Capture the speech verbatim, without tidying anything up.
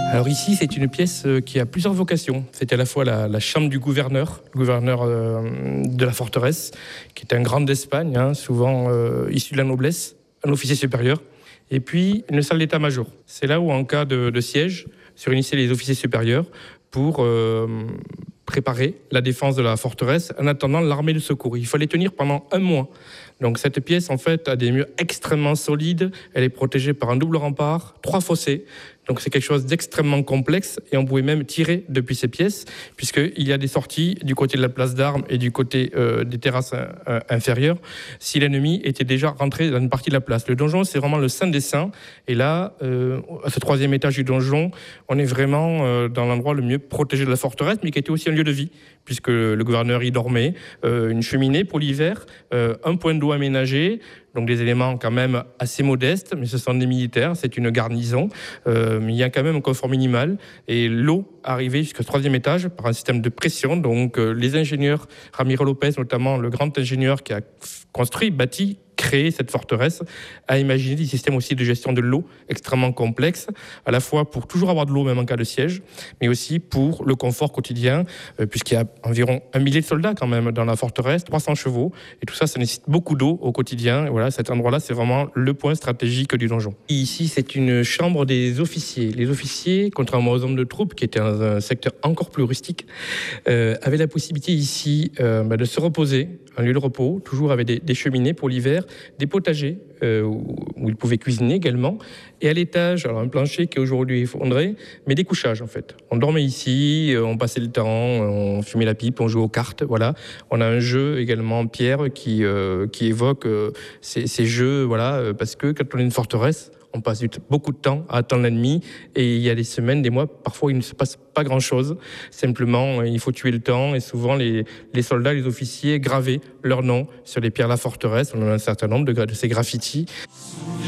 Alors ici, c'est une pièce qui a plusieurs vocations. C'est à la fois la, la chambre du gouverneur, le gouverneur euh, de la forteresse, qui est un grand d'Espagne, hein, souvent euh, issu de la noblesse, un officier supérieur. Et puis une salle d'état-major. C'est là où, en cas de, de siège, se réunissaient les officiers supérieurs pour euh, préparer la défense de la forteresse en attendant l'armée de secours. Il fallait tenir pendant un mois. Donc cette pièce, en fait, a des murs extrêmement solides. Elle est protégée par un double rempart, trois fossés. Donc c'est quelque chose d'extrêmement complexe et on pouvait même tirer depuis ces pièces puisqu'il y a des sorties du côté de la place d'armes et du côté euh, des terrasses euh, inférieures si l'ennemi était déjà rentré dans une partie de la place. Le donjon, c'est vraiment le saint des saints. Et là, euh, à ce troisième étage du donjon, on est vraiment euh, dans l'endroit le mieux protégé de la forteresse, mais qui était aussi un lieu de vie puisque le gouverneur y dormait, euh, une cheminée pour l'hiver, euh, un point d'eau aménagé. Donc des éléments quand même assez modestes, mais ce sont des militaires, c'est une garnison, euh, mais il y a quand même un confort minimal. Et l'eau arrivait jusqu'au troisième étage par un système de pression. Donc euh, les ingénieurs, Ramiro Lopez notamment, le grand ingénieur qui a construit, bâti, créé cette forteresse, a imaginé des systèmes aussi de gestion de l'eau extrêmement complexes, à la fois pour toujours avoir de l'eau même en cas de siège, mais aussi pour le confort quotidien, euh, puisqu'il y a environ un millier de soldats quand même dans la forteresse, trois cents chevaux, et tout ça, ça nécessite beaucoup d'eau au quotidien. Et voilà, cet endroit-là, c'est vraiment le point stratégique du donjon. Ici, c'est une chambre des officiers. Les officiers, contrairement aux hommes de troupe, qui étaient dans un secteur encore plus rustique, euh, avaient la possibilité ici euh, bah, de se reposer, un lieu de repos, toujours avec des, des cheminées pour l'hiver, des potagers euh, où, où ils pouvaient cuisiner également, et à l'étage, alors un plancher qui est aujourd'hui effondré, mais des couchages en fait. On dormait ici, on passait le temps, on fumait la pipe, on jouait aux cartes, voilà. On a un jeu également Pierre qui, euh, qui évoque euh, ces, ces jeux, voilà, parce que quand on est une forteresse, on passe beaucoup de temps à attendre l'ennemi et il y a des semaines, des mois, parfois il ne se passe pas grand-chose. Simplement, il faut tuer le temps et souvent les, les soldats, les officiers gravaient leur nom sur les pierres de la forteresse. On a un certain nombre de, de ces graffitis.